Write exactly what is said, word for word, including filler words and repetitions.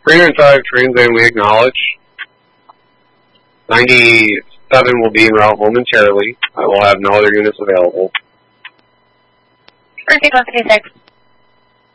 three hundred five transit we acknowledge. ninety-seven will be en route momentarily. I will have no other units available. Perfect, one fifty-six.